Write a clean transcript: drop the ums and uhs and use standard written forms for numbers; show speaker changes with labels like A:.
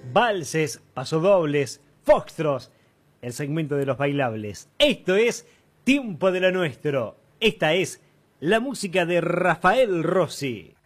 A: valses, pasodobles, foxtros, el segmento de los bailables. Esto es Tiempo de lo Nuestro. Esta es la música de Rafael Rossi.